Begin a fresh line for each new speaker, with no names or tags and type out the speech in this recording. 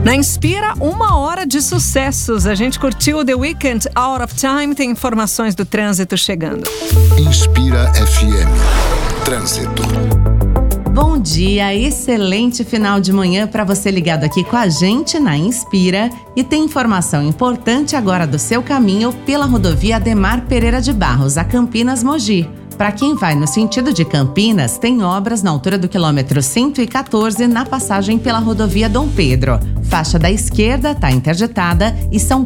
Na Inspira, 1 hora de sucessos. A gente curtiu The Weeknd, Out of Time. Tem informações do trânsito chegando.
Inspira FM. Trânsito.
Bom dia, excelente final de manhã para você ligado aqui com a gente na Inspira. E tem informação importante agora do seu caminho pela rodovia Ademar Pereira de Barros, a Campinas Mogi. Para quem vai no sentido de Campinas, tem obras na altura do quilômetro 114 na passagem pela rodovia Dom Pedro. Faixa da esquerda está interditada e são